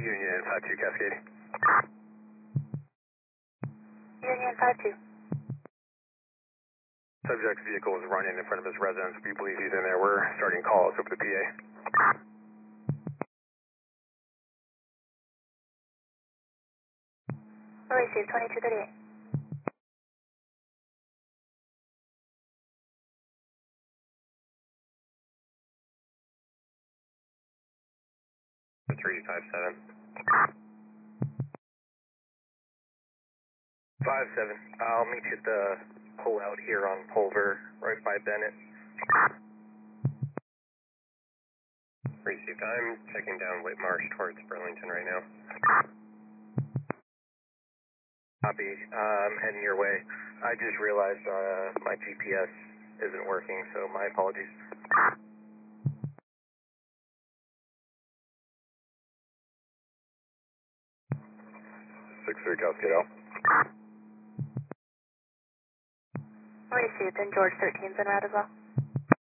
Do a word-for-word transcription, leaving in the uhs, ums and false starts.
Union five two Cascade. Union five two. Subject's vehicle is running in front of his residence. We believe he's in there. We're starting calls over the P A. Receive twenty-two thirty-eight. three five seven. five seven. I'll meet you at the pull out here on Pulver, right by Bennett. Received. I'm checking down Whitmarsh towards Burlington right now. Copy. Uh, I'm heading your way. I just realized uh, my G P S isn't working, so my apologies. six three Cascade out. Received, and George thirteen's en route as well.